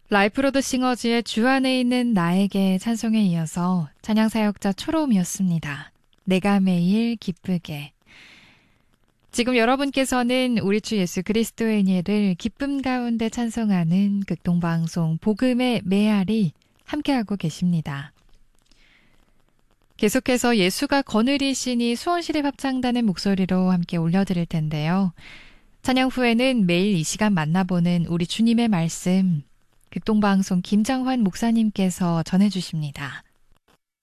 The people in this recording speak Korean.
라이프로드 싱어즈의 주 안에 있는 나에게 찬송에 이어서 찬양사역자 초롬이었습니다. 내가 매일 기쁘게. 지금 여러분께서는 우리 주 예수 그리스도의 은혜를 기쁨 가운데 찬송하는 극동방송 복음의 메아리 함께하고 계십니다. 계속해서 예수가 거느리시니 수원시립 합창단의 목소리로 함께 올려드릴 텐데요. 찬양 후에는 매일 이 시간 만나보는 우리 주님의 말씀 극동방송 김장환 목사님께서 전해주십니다.